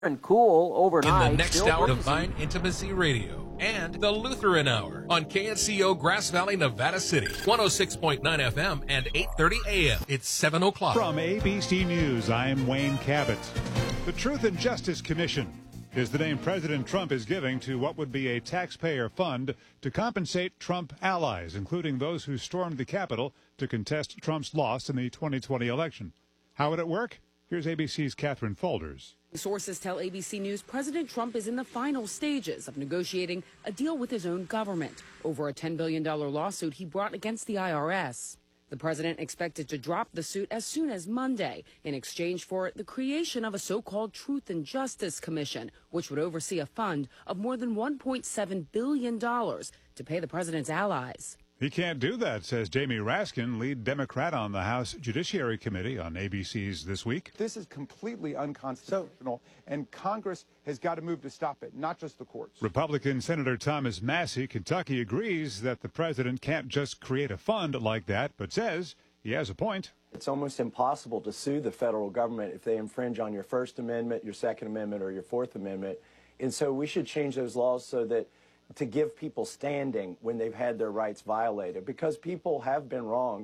and cool overnight. In the next hour, Divine Intimacy Radio and the Lutheran Hour on KNCO Grass Valley, Nevada City, 106.9 FM and 8:30 AM. It's 7 o'clock. From ABC News, I'm Wayne Cabot. The Truth and Justice Commission is the name President Trump is giving to what would be a taxpayer fund to compensate Trump allies, including those who stormed the Capitol to contest Trump's loss in the 2020 election. How would it work? Here's ABC's Catherine Folders. Sources tell ABC News President Trump is in the final stages of negotiating a deal with his own government over a $10 billion lawsuit he brought against the IRS. The president expected to drop the suit as soon as Monday in exchange for the creation of a so-called Truth and Justice Commission, which would oversee a fund of more than $1.7 billion to pay the president's allies. He can't do that, says Jamie Raskin, lead Democrat on the House Judiciary Committee on ABC's This Week. This is completely unconstitutional, and Congress has got to move to stop it, not just the courts. Republican Senator Thomas Massie, Kentucky, agrees that the president can't just create a fund like that, but says he has a point. It's almost impossible to sue the federal government if they infringe on your First Amendment, your Second Amendment, or your Fourth Amendment. And so we should change those laws so that to give people standing when they've had their rights violated, because people have been wronged.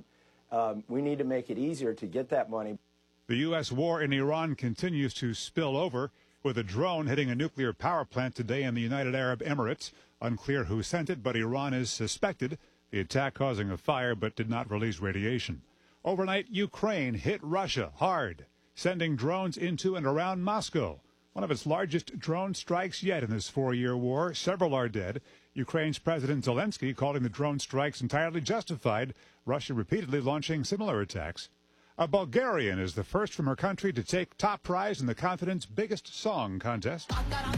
We need to make it easier to get that money. The U.S. war in Iran continues to spill over, with a drone hitting a nuclear power plant today in the United Arab Emirates. Unclear who sent it, but Iran is suspected. The attack causing a fire but did not release radiation. Overnight, Ukraine hit Russia hard, sending drones into and around Moscow. One of its largest drone strikes yet in this 4-year war. Several are dead. Ukraine's President Zelensky calling the drone strikes entirely justified. Russia repeatedly launching similar attacks. A Bulgarian is the first from her country to take top prize in the continent's biggest song contest.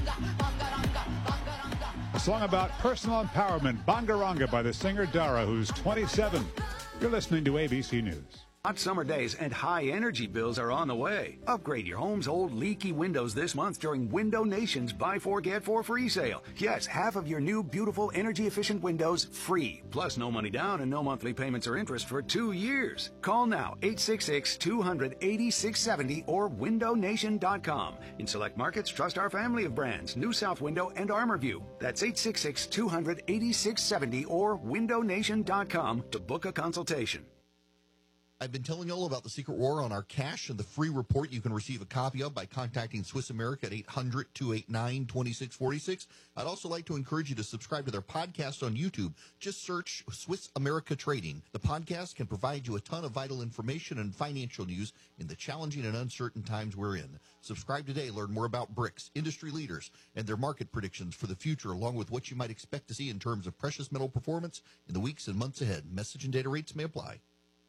A song about personal empowerment, Bangaranga, by the singer Dara, who's 27. You're listening to ABC News. Hot summer days and high energy bills are on the way. Upgrade your home's old leaky windows this month during Window Nation's Buy 4 Get 4 free sale. Yes, half of your new beautiful energy efficient windows free. Plus no money down and no monthly payments or interest for 2 years. Call now 866-200-8670 or windownation.com. In select markets, trust our family of brands, New South Window and ArmorView. That's 866-200-8670 or windownation.com to book a consultation. I've been telling you all about the Secret War on our cash and the free report you can receive a copy of by contacting Swiss America at 800-289-2646. I'd also like to encourage you to subscribe to their podcast on YouTube. Just search Swiss America Trading. The podcast can provide you a ton of vital information and financial news in the challenging and uncertain times we're in. Subscribe today. Learn more about BRICS, industry leaders, and their market predictions for the future, along with what you might expect to see in terms of precious metal performance in the weeks and months ahead. Message and data rates may apply.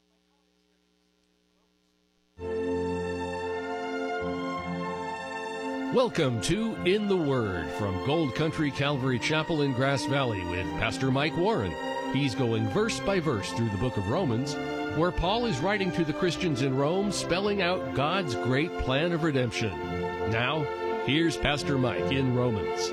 Welcome to In the Word from Gold Country Calvary Chapel in Grass Valley with Pastor Mike Warren. He's going verse by verse through the book of Romans, where Paul is writing to the Christians in Rome, spelling out God's great plan of redemption. Now, here's Pastor Mike in Romans.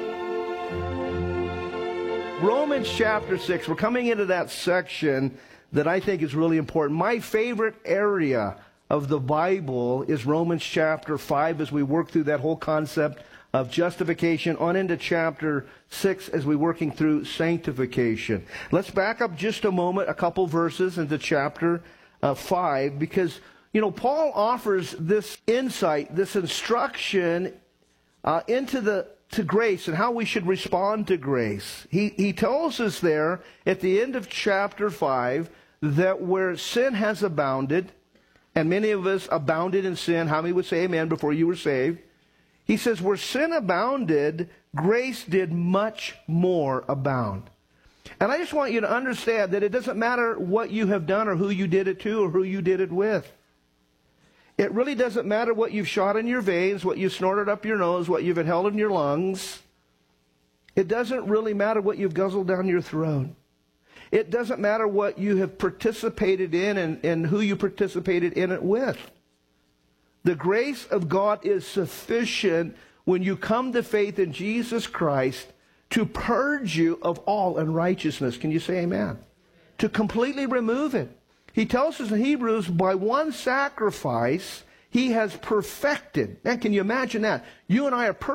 Romans chapter 6. We're coming into that section that I think is really important. My favorite area of the Bible is Romans chapter 5 as we work through that whole concept of justification on into chapter 6 as we're working through sanctification. Let's back up just a moment, a couple verses into chapter 5, because, Paul offers this insight, this instruction to grace and how we should respond to grace. He tells us there at the end of chapter 5 that where sin has abounded, and many of us abounded in sin. How many would say amen before you were saved? He says, where sin abounded, grace did much more abound. And I just want you to understand that it doesn't matter what you have done or who you did it to or who you did it with. It really doesn't matter what you've shot in your veins, what you snorted up your nose, what you've inhaled in your lungs. It doesn't really matter what you've guzzled down your throat. It doesn't matter what you have participated in and who you participated in it with. The grace of God is sufficient when you come to faith in Jesus Christ to purge you of all unrighteousness. Can you say amen? To completely remove it. He tells us in Hebrews, by one sacrifice, He has perfected. Man, can you imagine that? You and I are perfect.